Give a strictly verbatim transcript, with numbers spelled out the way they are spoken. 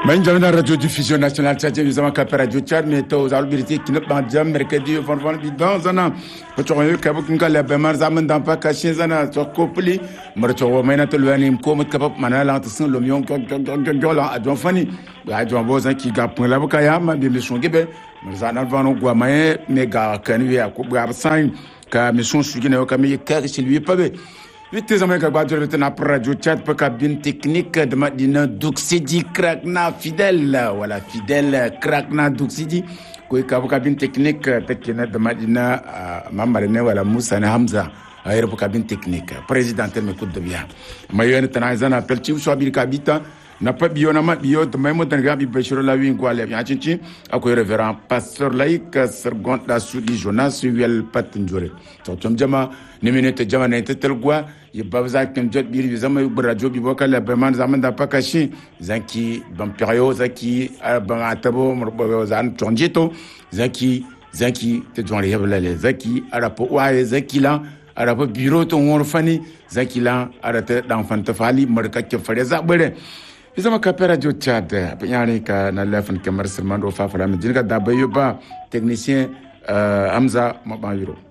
من جمنا radio diffusion nationale tchadien nous avons capé radio Tchad mais to albirité qui ne pas jam mercredi fon fon bidon zana to ko ka bu ngala be mar zaman dan pa ka shin zana to ko pli mar to wo mayna to lwani ko mut kapap manala ta sun lo mion ko ko la adon fani ba adon bo zan ki ga pon la ka ya ma de mission gebe mar zana vano gwa maye me ga kan wi ko ga san ka mission su gine ka mi ka ci lui pa be Vite zamay ka gwadjor reten ap radio Tchad pe cabine technique de Madina Duxidi Krakna fidèle voilà fidèle Krakna Duxidi ko ka cabine technique tekena de Madina mamarene wala Moussa Hamza ayre pe cabine technique président me coup de bien mayen tanazana appel ci so bir kabita na pas bio na ma bio de même de gabi bechiro la win quoi le bien chinchi akoy révérend pasteur laïc sergont la soudi Jonas wel patinjore to tom jama ni minute jama na tetel gwa ye babza kem jot bir zama yu radio bi bokal la man zaman da pakashi zaki ban perio zaki ban atabo morbo zan tonjito zaki zaki te jon le le zaki arapo wa zaki la arapo bureau to worfani zaki la arate dan fanta fali marka ke fare zabere Isama kapé radio Tchad yani ka na lefan kamar Salman do fa fala mi jinga da bayo ba technicien Hamza Mabayuro